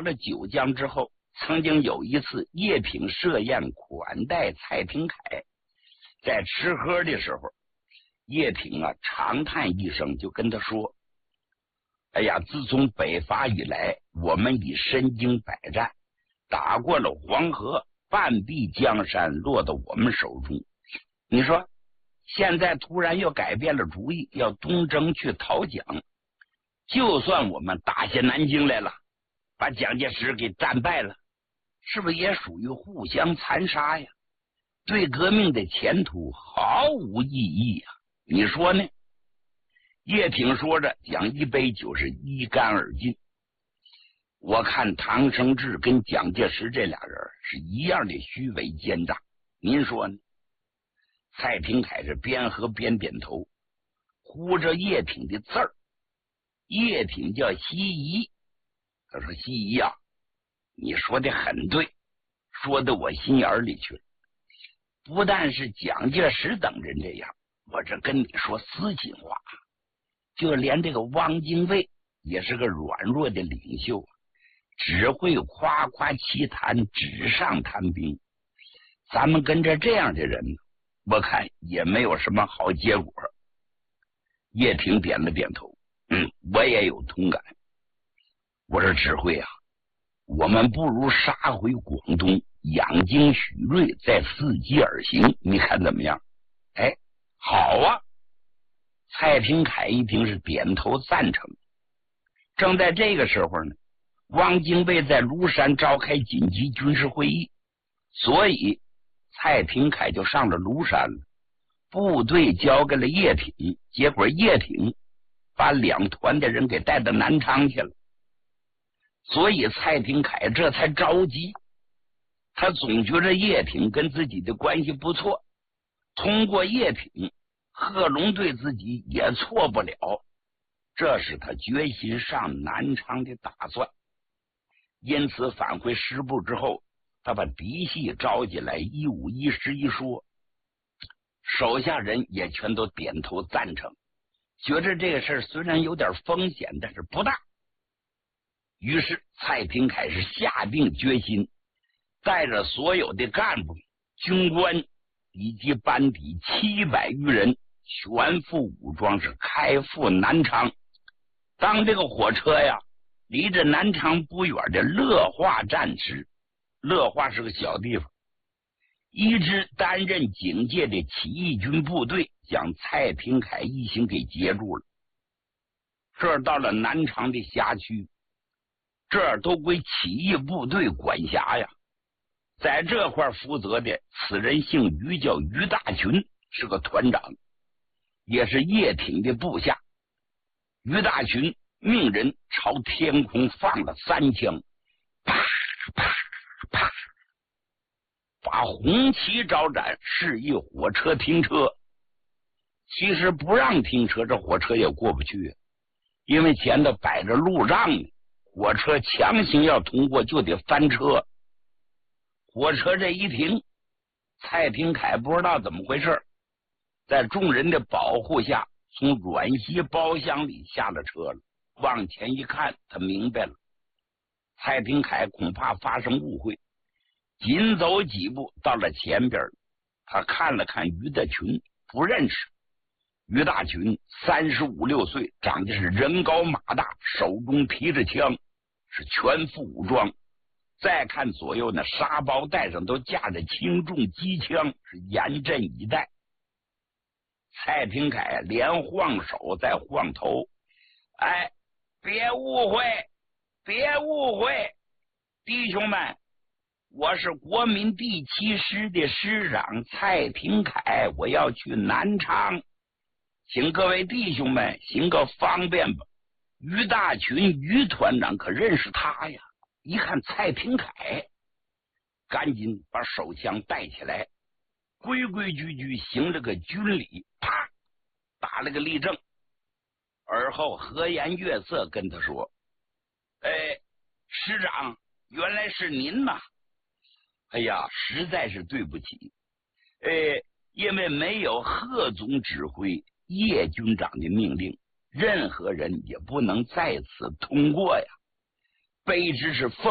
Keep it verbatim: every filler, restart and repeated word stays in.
了九江之后，曾经有一次叶挺设宴款待蔡廷锴，在吃喝的时候，叶挺啊长叹一声，就跟他说：哎呀，自从北伐以来，我们已身经百战，打过了黄河，半壁江山落到我们手中。你说现在突然又改变了主意，要东征去讨蒋，就算我们打下南京来了，把蒋介石给战败了，是不是也属于互相残杀呀？对革命的前途毫无意义呀，你说呢？叶挺说着，蒋一杯酒是一干而尽。我看唐生智跟蒋介石这俩人是一样的虚伪奸诈，您说呢？蔡廷锴是边喝边点头，呼着叶挺的字儿。叶挺叫西夷，他说：西夷啊，你说的很对，说到我心眼里去了。不但是蒋介石等人这样，我这跟你说私心话，就连这个汪精卫也是个软弱的领袖，只会夸夸其谈，纸上谈兵。咱们跟着这样的人，我看也没有什么好结果。叶挺点了点头，嗯，我也有同感。我说指挥啊，我们不如杀回广东，养精蓄锐，再伺机而行，你看怎么样？哎，好啊！蔡廷锴一听是点头赞成。正在这个时候呢，汪精卫在庐山召开紧急军事会议，所以蔡廷锴就上了庐山了，部队交给了叶挺，结果叶挺把两团的人给带到南昌去了，所以蔡廷锴这才着急。他总觉得叶挺跟自己的关系不错，通过叶挺，贺龙对自己也错不了，这是他决心上南昌的打算。因此返回师部之后，他把嫡系召进来，一五一十一说，手下人也全都点头赞成，觉着这个事虽然有点风险，但是不大。于是蔡廷锴是下定决心，带着所有的干部、军官以及班底七百余人，全副武装是开赴南昌。当这个火车呀离着南昌不远的乐化站时，乐化是个小地方，一支担任警戒的起义军部队将蔡廷锴一行给截住了。这儿到了南昌的辖区，这儿都归起义部队管辖呀。在这块负责的此人姓于，叫于大群，是个团长，也是叶挺的部下。于大群命人朝天空放了三枪，啪啪啪，把红旗招展，示意火车停车。其实不让停车，这火车也过不去，因为前头摆着路障呢，火车强行要通过就得翻车。火车这一停，蔡廷锴不知道怎么回事，在众人的保护下，从软席包厢里下了车了。往前一看，他明白了，蔡廷锴恐怕发生误会，紧走几步到了前边，他看了看于大群，不认识。于大群三十五六岁，长得是人高马大，手中提着枪，是全副武装。再看左右那沙包带上都架着轻重机枪，是严阵以待。蔡廷锴连晃手再晃头，哎，别误会，别误会，弟兄们，我是国民第七师的师长蔡廷锴，我要去南昌，请各位弟兄们行个方便吧。于大群于团长可认识他呀，一看蔡廷锴，赶紧把手枪带起来，规规矩矩行了个军礼，啪打了个立正，而后和颜悦色跟他说：哎，师长，原来是您呐！哎呀，实在是对不起，哎，因为没有贺总指挥叶军长的命令，任何人也不能在此通过呀。卑职是奉